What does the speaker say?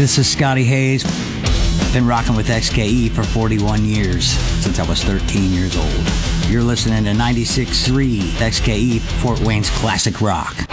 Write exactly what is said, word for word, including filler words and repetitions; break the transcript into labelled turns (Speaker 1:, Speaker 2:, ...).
Speaker 1: This is Scotty Hayes. Been rocking with X K E for forty-one years, since I was thirteen years old. You're listening to ninety-six point three X K E, Fort Wayne's classic rock.